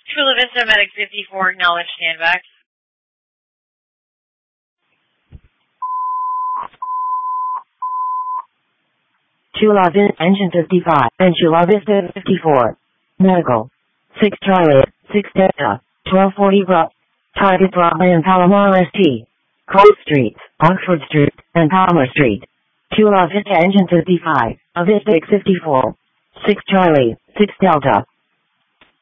Chula Vista Medic 54, acknowledge standby. Chula Vista Engine 55 and Chula Vista 54. Medical. 6 Charlie, 6 Delta, 1240 Bravo. Target Bravo and Palomar ST. Cross Streets, Oxford Street, and Palmer Street. Chula Vista Engine 55, Avistic 54. 6 Charlie, 6 Delta,